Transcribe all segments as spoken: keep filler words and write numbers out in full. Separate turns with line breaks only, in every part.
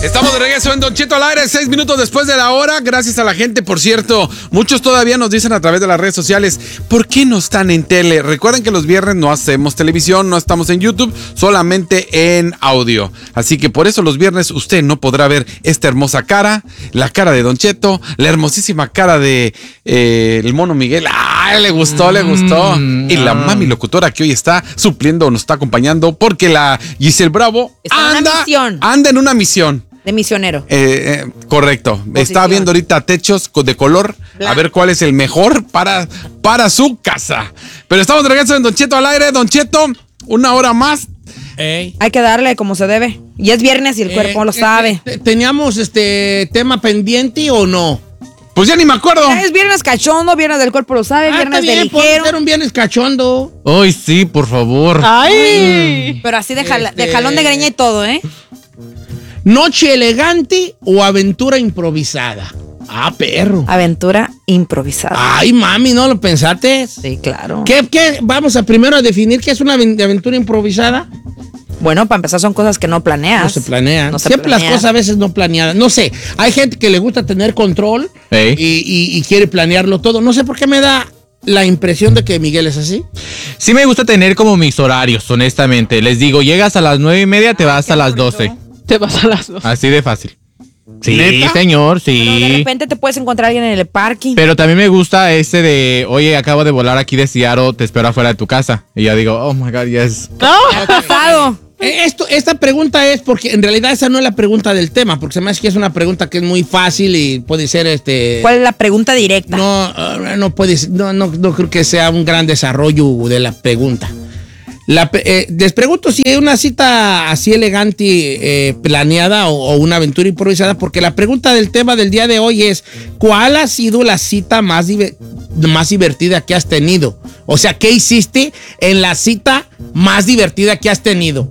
Estamos de regreso en Don Cheto al aire, seis minutos después de la hora. Gracias a la gente, por cierto. Muchos todavía nos dicen a través de las redes sociales, ¿por qué no están en tele? Recuerden que los viernes no hacemos televisión, no estamos en YouTube, solamente en audio. Así que por eso los viernes usted no podrá ver esta hermosa cara, la cara de Don Cheto, la hermosísima cara de eh, el mono Miguel. ¡Ay, le gustó, le gustó! Mm, y la mami locutora que hoy está supliendo, nos está acompañando, porque la Giselle Bravo
está
anda,
en una misión.
anda en una misión.
De misionero.
Eh, eh, correcto. Posición. Está viendo ahorita techos de color. Blanco. A ver cuál es el mejor para, para su casa. Pero estamos de regreso en Don Cheto al aire. Don Cheto, una hora más.
Ey.
Hay que darle como se debe. Y es viernes y el eh, cuerpo lo eh, sabe.
Eh, ¿Teníamos este tema pendiente o no?
Pues ya ni me acuerdo.
Es viernes cachondo, viernes del cuerpo lo sabe,
ah,
viernes
bien,
de ligero.
Ser un viernes cachondo.
Ay, sí, por favor.
Ay. Pero así de, jala, este... de jalón de greña y todo, ¿eh?
¿Noche elegante o aventura improvisada? Ah, perro.
Aventura improvisada.
Ay, mami, ¿no lo pensaste?
Sí, claro.
¿Qué, qué? Vamos a primero a definir qué es una aventura improvisada.
Bueno, para empezar son cosas que no planeas.
No se planean.
No se
Siempre
planea.
Las cosas a veces no planeadas. No sé, hay gente que le gusta tener control
hey.
y, y, y quiere planearlo todo. No sé por qué me da la impresión de que Miguel es así.
Sí me gusta tener como mis horarios, honestamente. Les digo, llegas a las nueve y media, te vas a las doce.
Te vas a las doce.
Así de fácil. Sí,
¿neta?
señor, sí.
Pero de repente te puedes encontrar a alguien en el parking.
Pero también me gusta ese de, oye, acabo de volar aquí de Seattle, te espero afuera de tu casa. Y yo digo, oh my God, yes.
No, pasado.
Esto, esta pregunta es porque en realidad esa no es la pregunta del tema, porque se me hace que es una pregunta que es muy fácil y puede ser este.
¿Cuál es la pregunta directa?
No, uh, no puede ser, no, no, no creo que sea un gran desarrollo de la pregunta. La, eh, les pregunto si hay una cita así elegante, eh, planeada o, o una aventura improvisada, porque la pregunta del tema del día de hoy es, ¿cuál ha sido la cita más, div- más divertida que has tenido? O sea, ¿qué hiciste en la cita más divertida que has tenido?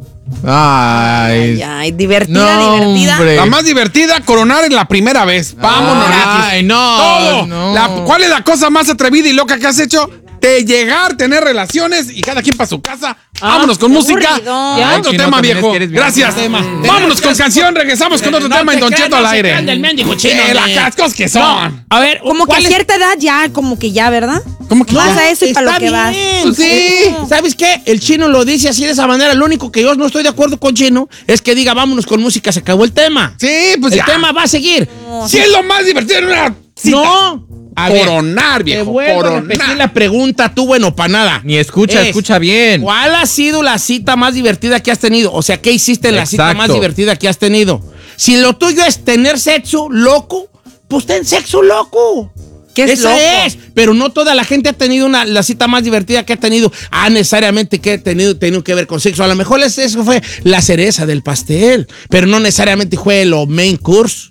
Ay,
ay, ay, divertida,
no,
divertida.
Hombre.
La más divertida, coronar en la primera vez. Vámonos.
Ay, no.
Todo.
no.
La, ¿Cuál es la cosa más atrevida y loca que has hecho? De llegar, tener relaciones y cada quien para su casa. Ah, vámonos con música.
Ya,
otro
chino,
tema, viejo.
bien.
Gracias.
Tema.
Vámonos con canción. Regresamos con otro
no
tema en Don Cheto al aire.
El mendigo chino,
Eh, las
me-
cascos que son.
No, a ver,
Como que a
¿cuál es?
cierta edad ya, como que ya, ¿verdad?
¿Cómo que
Vas
ya?
a eso y para lo
Está
que vas.
bien.
Sí.
¿Sabes qué? El chino lo dice así de esa manera. Lo único que yo no estoy de acuerdo con chino es que diga, vámonos con música, se acabó el tema.
Sí, pues
el
ya.
tema va a seguir.
Sí, es lo más divertido en una cita.
No. A ver,
Coronar,
te
viejo.
vuelvo a repetir
Coronar.
la pregunta, tú bueno, para nada.
Ni escucha,
Es,
escucha bien.
¿Cuál ha sido la cita más divertida que has tenido? O sea, ¿qué hiciste en la cita
Exacto.
más divertida que has tenido? Si lo tuyo es tener sexo loco, pues ten sexo loco.
¿Qué es
Esa
loco?
es, pero no toda la gente ha tenido una, la cita más divertida que ha tenido, ah, necesariamente que ha tenido, tenido que ver con sexo. A lo mejor es- eso fue la cereza del pastel, pero no necesariamente fue lo main course.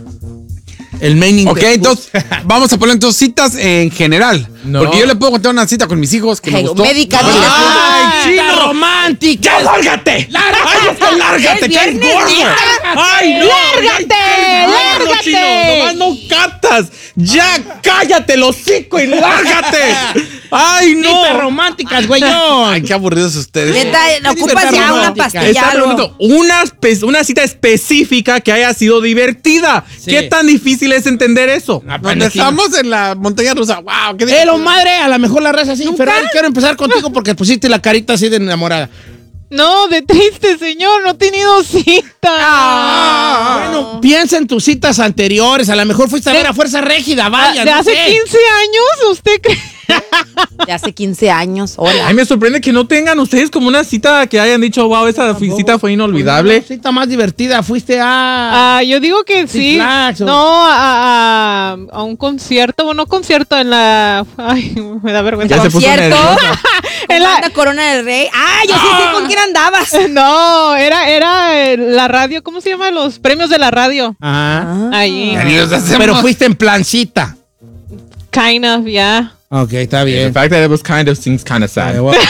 El main
Ok, entonces, vamos a poner entonces citas en general.
No.
Porque yo le puedo contar una cita con mis hijos que me
Hey,
gustó.
médica,
No,
dile.
¡Ay, chino romántica!
¡Ya lárgate! ¡Lárgate! ¡Ay, lárgate!
Es
¡Qué
viernes,
gordo!
hija.
¡Ay, no!
¡Lárgate!
¡Lárgate!
¡Lárgate!
Chino, nomás no captas. ¡Ya cállate el hocico y lárgate! ¡Ay, no!
¡Citas románticas, güeyón!
Ay, qué aburridos ustedes.
Neta, ocupas
libertad
ya una
romántica.
pastilla.
Está
algo.
preguntando, una, espe- una cita específica que haya sido divertida.
Sí.
¿Qué tan difícil es entender eso?
Donde estamos en la montaña rusa. ¡Wow! ¡Qué
Eh,
divertido!
lo madre, a lo mejor la raza así. Ferrari, quiero empezar contigo porque pusiste la carita así de enamorada.
No, de triste, señor, no he tenido cita.
Ah.
Bueno, piensa en tus citas anteriores. A lo mejor fuiste a ver a Fuerza Régida, vaya.
Ah, de
no
hace
sé.
quince años, ¿usted cree?
De hace quince años. Hola.
Ay, me sorprende que no tengan ustedes como una cita que hayan dicho, wow, esa cita fue inolvidable.
La cita más divertida, fuiste a.
Ah, yo digo que sí.
Flags, o-
No, a, a, a un concierto, bueno, concierto en la... Ay, me da vergüenza.
Ya se puso
¿Cierto?
nerviosa.
En la Corona del Rey. Ah, yo sí sé con quién andabas.
No, era, era eh, la radio, ¿cómo se llama? Los premios de la radio.
Ajá.
Ahí.
Ya ni los hacemos.
Pero fuiste en plan cita.
Kind of, yeah.
Ok, está
The
bien.
fact that it was kind of seems kind of sad.
Eh, bueno,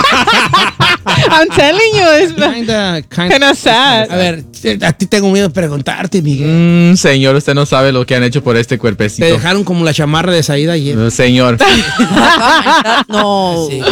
I'm telling you, it's
kinda- kinda-
kind of sad.
A ver, a ti tengo miedo de preguntarte, Miguel.
Mm, señor, usted no sabe lo que han hecho por este
Te
cuerpecito.
dejaron como la chamarra de Saída ayer.
No, señor.
No.
Sí.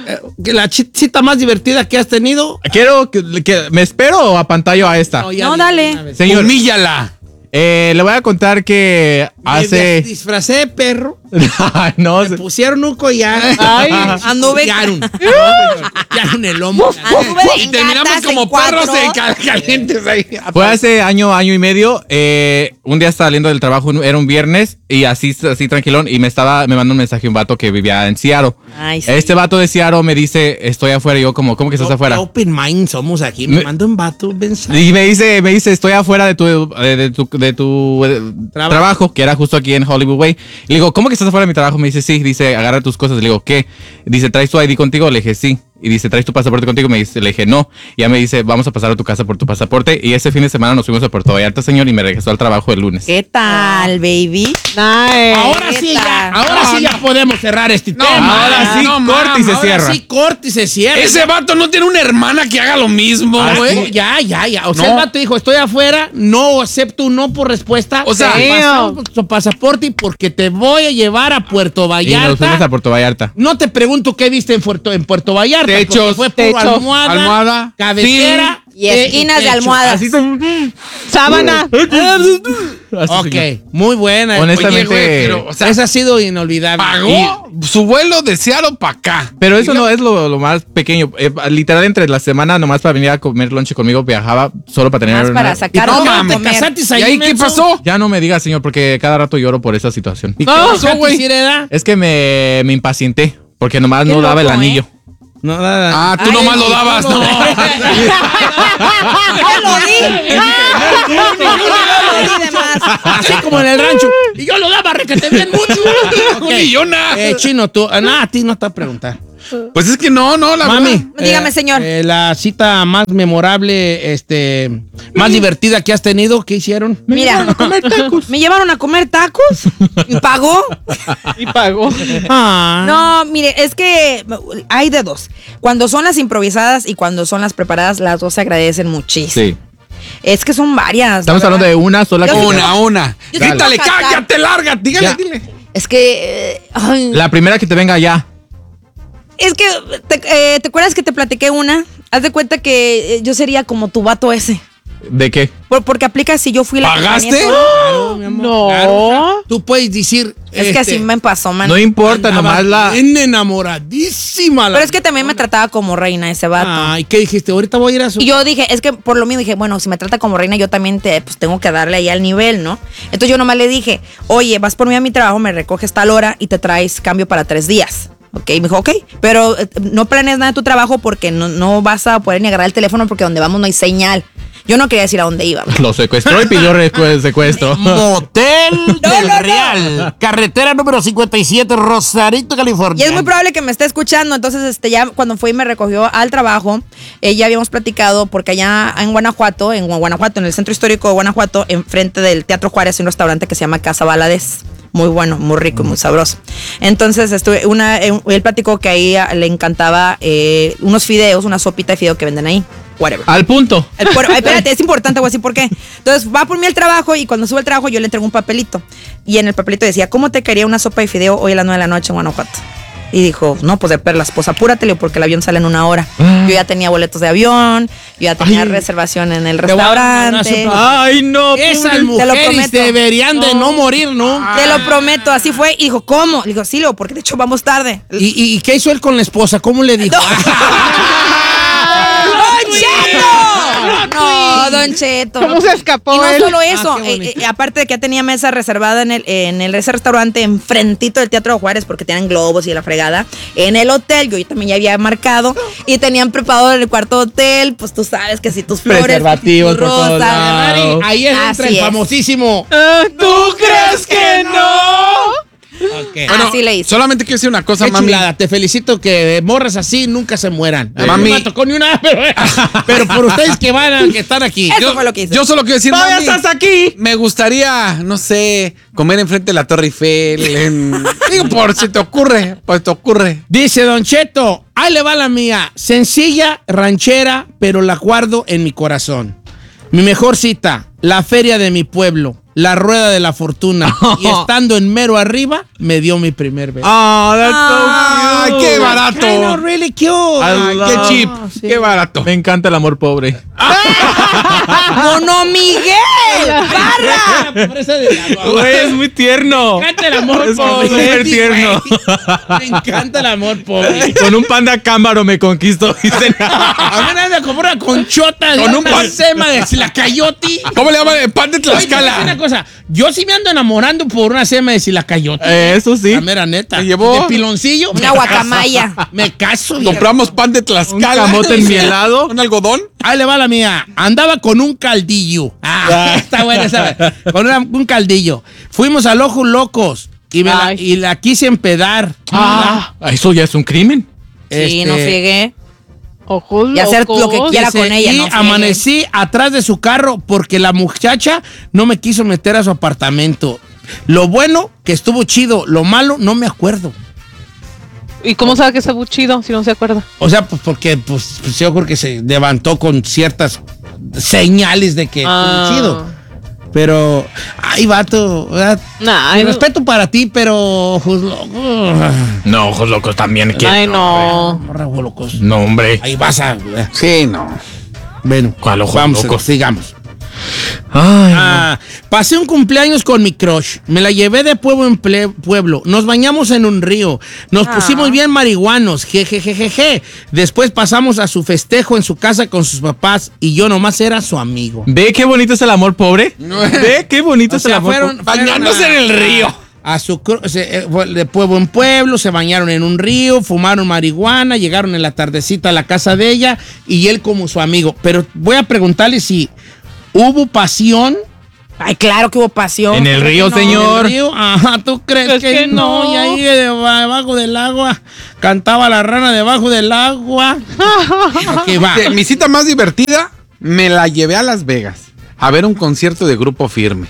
eh, que la chi- cita más divertida que has tenido.
Quiero que, que- ¿me espero o apantallo a esta?
ya
No,
dile
dale.
una vez.
Señor,
Humíllala.
eh, le voy a contar que
Me
hace...
disfracé de perro.
no,
Me
se-
pusieron un collar.
Ay,
anduve-
Pillaron. Pillaron el lomo.
Anduve de
Y terminamos
gatas
como
en cuatro.
perros de cal- calientes ahí.
Fue hace año, año y medio. eh, un día estaba saliendo del trabajo, era un viernes, y así, así tranquilón, y me estaba, me mandó un mensaje un vato que vivía en Seattle.
Ay, sí.
Este vato de Seattle me dice, estoy afuera, y yo como, ¿cómo que estás afuera?
Open mind somos aquí. Me
Me-
manda un vato un mensaje.
Y me dice, me dice, estoy afuera de tu, de, de tu, de tu eh,
Trabajo.
trabajo, que era justo aquí en Hollywood Way. Y le digo, ¿cómo que estás afuera de mi trabajo? Me dice, sí. Dice, agarra tus cosas. Le digo, ¿qué? Dice, ¿traes tu I D contigo? Le dije, sí. Y dice, ¿traes tu pasaporte contigo? Me dice, le dije, no. Y ya me dice, vamos a pasar a tu casa por tu pasaporte. Y ese fin de semana nos fuimos a Puerto Vallarta, señor, y me regresó al trabajo el lunes.
¿Qué tal, baby?
nice.
Ahora sí ya, ahora
No,
sí ya podemos cerrar este
No,
tema.
ahora sí,
no,
corta y se
ahora
cierra.
Sí, corte y se cierra.
Ese vato no tiene una hermana que haga lo mismo,
Ah,
güey.
no, ya, ya, ya. O sea,
No.
el vato dijo, estoy afuera, no acepto un no por respuesta.
O sea,
Te
Damn.
pasamos por tu pasaporte y porque te voy a llevar a Puerto
Y nos
Vallarta.
fuimos a Puerto Vallarta.
No te pregunto qué viste en Puerto, en Puerto Vallarta.
Techos,
porque fue puro
techos,
almohada,
almohada,
cabecera
Y esquinas de
techo.
almohadas.
Así te-
Sábana.
así,
Ok,
señor.
muy buena.
Honestamente,
Oye, güey, pero, o sea,
Esa ha sido inolvidable.
pagó su vuelo de Seattle para acá.
Pero eso no es lo, lo más pequeño. Eh, literal, entre la semana, nomás para venir a comer lunch conmigo, viajaba solo para tener...
Más para
una-
sacar
No
no,
mames,
comer.
casaste
¿Y ahí qué pasó?
Ya no me digas, señor, porque cada rato lloro por esa situación.
¿Y qué
No,
pasó,
güey.
güey? ¿Era?
Es que me, me impacienté, porque nomás
Qué
no daba el
loco,
anillo.
No, nada.
Ah, tú
Ay,
nomás lo
no,
dabas, ¿no?
¡Ya lo di! ¡Ya lo di de más!
Así como en el rancho. Y yo lo daba, requete bien mucho. Ok.
Ni yo nada.
Eh, Chino, tú, ah, no, a ti no te voy a preguntar.
Pues es que no, no, la
Mami.
verdad.
Dígame, señor.
eh, la cita más memorable, este, más divertida que has tenido, ¿qué hicieron?
Mira, me llevaron a comer tacos y pagó.
Y pagó.
Ah.
No, mire, es que hay de dos. Cuando son las improvisadas y cuando son las preparadas, las dos se agradecen muchísimo.
Sí.
Es que son varias.
Estamos
la
hablando
verdad.
de una sola
Yo sí
cosa.
Una, una.
Yo sí
Grítale,
puedo cantar.
cállate, larga. Dígale,
Ya.
dile.
Es que. eh, ay,
La primera que te venga ya.
es que. Te, eh, ¿te acuerdas que te platiqué una? Haz de cuenta que eh, yo sería como tu vato ese.
¿De qué?
Por- porque aplica si yo fui la
¿Pagaste?
compañía-
Claro, mi amor,
No.
claro. Tú puedes decir.
Es que así me pasó, man.
No importa,
andaba
nomás la...
bien enamoradísima. la-
Pero es que también me trataba como reina ese vato.
Ay, ¿qué dijiste? Ahorita voy a ir a su.
Y yo dije, es que por lo mismo dije, bueno, si me trata como reina, yo también te, pues, tengo que darle ahí al nivel, ¿no? Entonces yo nomás le dije, oye, vas por mí a mi trabajo, me recoges tal hora y te traes cambio para tres días. Ok, me dijo, ok, pero eh, no planees nada de tu trabajo porque no, no vas a poder ni agarrar el teléfono porque donde vamos no hay señal. Yo no quería decir a dónde iba.
Lo secuestró y pidió recu- secuestro.
Motel
No,
del
no, no.
Real. Carretera número cincuenta y siete, Rosarito,
Y
California.
es muy probable que me esté escuchando, entonces este ya cuando fue y me recogió al trabajo, eh, ya habíamos platicado porque allá en Guanajuato, en Guanajuato, en el centro histórico de Guanajuato, enfrente del Teatro Juárez, hay un restaurante que se llama Casa Valadez. Muy bueno, muy rico y muy sabroso. Entonces, estuve una, eh, él platicó que ahí a- le encantaba eh, unos fideos, una sopita de fideo que venden ahí. Whatever.
Al punto.
Eh, por- ay, espérate, es importante, voy a decir por qué. Entonces va por mí al trabajo y cuando sube al trabajo yo le entrego un papelito. Y en el papelito decía, ¿cómo te quería una sopa de fideo hoy a las nueve de la noche en Guanajuato? Y dijo, no, pues de perlas, pues apúrate, Leo, porque el avión sale en una hora. Yo ya tenía boletos de avión, yo ya tenía
Ay.
reservación en el
Te voy a dar un
restaurante.
abrazo.
Ay, no.
Esas
te lo
mujeres
prometo.
deberían de no morir nunca.
Te lo prometo, así fue. Y dijo, ¿cómo? Le digo, sí, Leo, porque de hecho vamos tarde.
¿Y, y, y qué hizo él con la esposa? ¿Cómo le dijo?
¡Don Cheto! No, Don Cheto.
¿Cómo se escapó
Y no
él?
solo eso,
Ah, qué
eh,
bonito.
eh, aparte de que ya tenía mesa reservada en el, en el ese restaurante enfrentito del Teatro Juárez porque tenían globos y la fregada. En el hotel, yo también ya había marcado y tenían preparado en el cuarto hotel, pues tú sabes que si tus flores,
Preservativos
tus
por todos
rosas.
lados.
Ahí es
Así
entra el
es.
famosísimo.
¿Tú crees que no?
Ok.
Bueno,
Así le hizo.
solamente quiero decir una cosa,
Qué
mami.
chulada, te felicito que morras así nunca se mueran. A mí
Mami.
no me tocó ni una, pero, pero por ustedes que van a, que están aquí.
Eso fue lo que hice.
Yo solo quiero decir,
¡Todavía
mami,
estás aquí!
me gustaría, no sé, comer enfrente de la Torre Eiffel. en- Digo, por si te ocurre, pues te ocurre.
Dice Don Cheto, ahí le va la mía. Sencilla, ranchera, pero la guardo en mi corazón. Mi mejor cita, la feria de mi pueblo. La Rueda de la Fortuna. Y estando en mero arriba, me dio mi primer beso.
Oh, that's so cute. ¡Qué barato!
Kind of really cute.
Ay,
love-
¡Qué cheap!
sí.
¡Qué barato!
Me encanta el amor pobre.
¡Mono Miguel! ¡Barra!
Güey, es muy tierno.
Me encanta el amor
Es
pobre.
súper
Sí,
tierno.
güey. Me encanta el amor pobre.
Con un panda cámaro me conquistó. Dicen.
A mí nadie me compró una conchota
Con
con
un
un
pan-
sema de silacayoti.
¿Cómo le llaman? El pan de
Oye, te voy a decir una
Tlaxcala.
cosa. Yo sí me ando enamorando por una sema de silacayoti.
Eso sí.
La mera neta.
¿Te llevó?
De piloncillo.
Una
me
guacamaya.
caso. Me caso. viejo.
Compramos pan de Tlaxcala.
Un camote enmielado.
¿Un algodón?
Ahí le va la mía. Andaba con un caldillo. Ah, está buena esa. Con una- un caldillo. Fuimos al Ojos Locos y, me la,
Ay.
y la quise empedar.
Ah, eso ya es un crimen.
Sí,
Este,
no friegué.
Ojos
Y hacer lo que
locos.
quiera
Ese,
con ella,
y
no friegue.
amanecí atrás de su carro porque la muchacha no me quiso meter a su apartamento. Lo bueno, que estuvo chido. Lo malo, no me acuerdo.
¿Y cómo sabe que está chido si no se acuerda?
O sea, pues porque pues, pues, yo creo que se levantó con ciertas señales de que
Ah.
estuvo chido. Pero, ay, vato, ¿verdad?
Nah,
Mi
ay, no.
respeto para ti, pero ojos locos.
No, ojos locos también. ¿qué?
Ay, no.
Morra, ojos locos.
No, hombre.
Ahí vas a. ¿verdad?
Sí, no.
Bueno,
¿Cuál ojos
vamos,
locos?
sigamos.
Ay,
Ah, pasé un cumpleaños con mi crush. Me la llevé de pueblo en ple- pueblo. Nos bañamos en un río. Nos
Ah.
pusimos bien marihuanos. Jejejejeje. Después pasamos a su festejo en su casa con sus papás y yo nomás era su amigo.
¿Ve qué bonito es el amor pobre? ¿Ve qué bonito
O
es el
sea,
amor
fueron,
pobre?
Bañándose
fueron a-
en el río.
A su cru- se- eh, fue de pueblo en pueblo, se bañaron en un río, fumaron marihuana, llegaron en la tardecita a la casa de ella y él como su amigo. Pero voy a preguntarle si hubo pasión.
Ay, claro que hubo pasión.
En el
¿Cómo
río,
que no?
señor.
¿En el río? Ajá, ¿tú crees
Es
que,
que
no?
no.
Y ahí debajo del agua cantaba la rana debajo del agua. Ok, va.
Eh, Mi cita más divertida, me la llevé a Las Vegas a ver un concierto de Grupo Firme.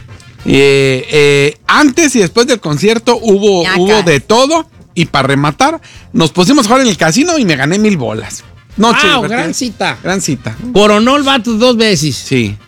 Eh, eh, antes y después del concierto hubo,
Ñacas.
hubo de todo. Y para rematar, nos pusimos a jugar en el casino y me gané mil bolas. Noche
Wow,
divertida.
gran cita.
Gran cita.
Coronó el vato dos veces.
Sí.